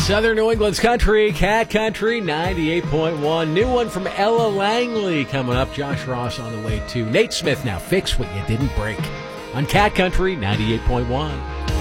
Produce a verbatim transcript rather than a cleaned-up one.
Southern New England's country, Cat Country ninety-eight point one. New one from Ella Langley coming up. Josh Ross on the way too. Nate Smith now, Fix What You Didn't Break on Cat Country ninety-eight point one.